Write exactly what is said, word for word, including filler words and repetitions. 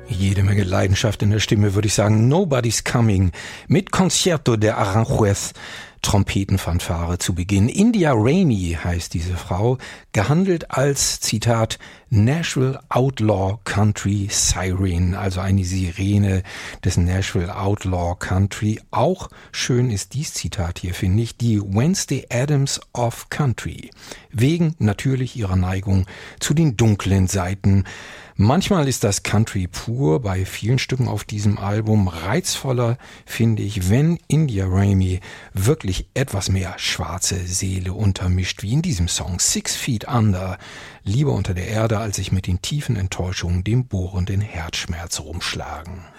Jede Menge Leidenschaft in der Stimme, würde ich sagen. Nobody's Coming mit Concierto de Aranjuez, Trompetenfanfare zu Beginn. India Rainey heißt diese Frau, gehandelt als, Zitat, Nashville Outlaw Country Siren, also eine Sirene des Nashville Outlaw Country. Auch schön ist dies Zitat hier, finde ich, die Wednesday Addams of Country, wegen natürlich ihrer Neigung zu den dunklen Seiten. Manchmal ist das Country pur, bei vielen Stücken auf diesem Album reizvoller, finde ich, wenn India Rainey wirklich etwas mehr schwarze Seele untermischt, wie in diesem Song Six Feet Under, lieber unter der Erde, als sich mit den tiefen Enttäuschungen, dem bohrenden Herzschmerz rumschlagen.